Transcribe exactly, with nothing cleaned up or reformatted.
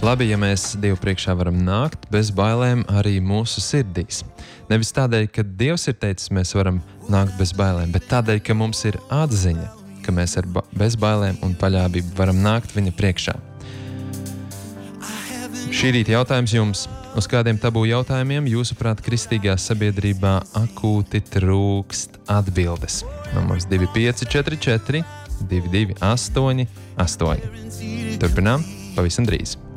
Labi, ja mēs Dievu priekšā varam nākt bez bailēm arī mūsu sirdīs. Nevis tādēļ, ka Dievs ir teicis, mēs varam nākt bez bailēm, bet tādēļ, ka mums ir atziņa, ka mēs ar ba- bez bailēm un paļāvību varam nākt viņa priekšā. Šī rīta jautājums jums. Uz kādiem tabū jautājumiem jūsuprāt kristīgā sabiedrībā akūti trūkst atbildes? Numurs divi pieci četri četri divi divi astoņi astoņi. Turpinām pavisam drīz.